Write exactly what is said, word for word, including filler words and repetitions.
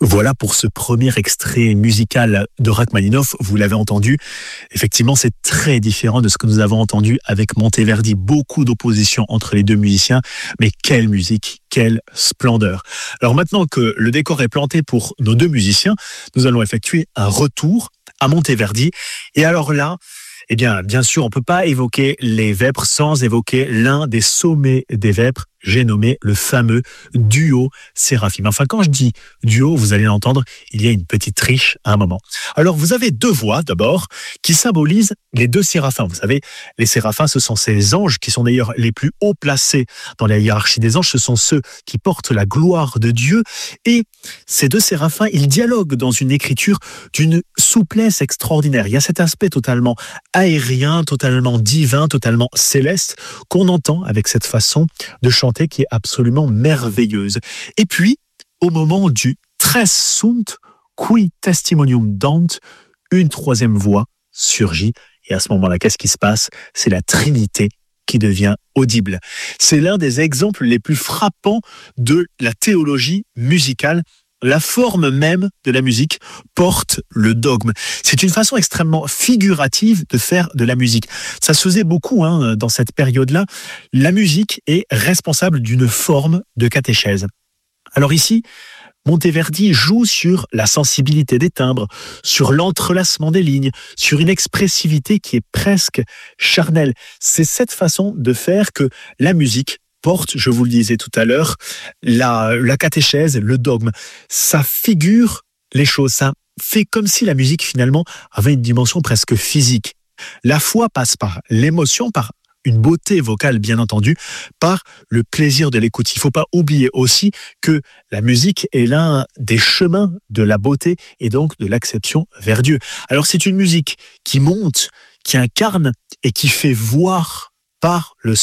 Voilà pour ce premier extrait musical de Rachmaninoff. Vous l'avez entendu, effectivement, c'est très différent de ce que nous avons entendu avec Monteverdi. Beaucoup d'opposition entre les deux musiciens, mais quelle musique, quelle splendeur. Alors maintenant que le décor est planté pour nos deux musiciens, nous allons effectuer un retour à Monteverdi. Et alors là, eh bien, bien sûr, on ne peut pas évoquer les Vêpres sans évoquer l'un des sommets des Vêpres. J'ai nommé le fameux duo Séraphim. Enfin, quand je dis duo, vous allez l'entendre, il y a une petite triche à un moment. Alors, vous avez deux voix, d'abord, qui symbolisent les deux séraphins. Vous savez, les séraphins, ce sont ces anges qui sont d'ailleurs les plus haut placés dans la hiérarchie des anges. Ce sont ceux qui portent la gloire de Dieu. Et ces deux séraphins, ils dialoguent dans une écriture d'une souplesse extraordinaire. Il y a cet aspect totalement aérien, totalement divin, totalement céleste qu'on entend avec cette façon de chanter qui est absolument merveilleuse. Et puis, au moment du Tres sunt qui testimonium dant, une troisième voix surgit. Et à ce moment-là, qu'est-ce qui se passe? C'est la Trinité qui devient audible. C'est l'un des exemples les plus frappants de la théologie musicale. La forme même de la musique porte le dogme. C'est une façon extrêmement figurative de faire de la musique. Ça se faisait beaucoup hein, dans cette période-là. La musique est responsable d'une forme de catéchèse. Alors ici, Monteverdi joue sur la sensibilité des timbres, sur l'entrelacement des lignes, sur une expressivité qui est presque charnelle. C'est cette façon de faire que la musique porte, je vous le disais tout à l'heure, la, la catéchèse, le dogme. Ça figure les choses, ça fait comme si la musique finalement avait une dimension presque physique. La foi passe par l'émotion, par une beauté vocale bien entendu, par le plaisir de l'écoute. Il ne faut pas oublier aussi que la musique est l'un des chemins de la beauté et donc de l'acception vers Dieu. Alors c'est une musique qui monte, qui incarne et qui fait voir par le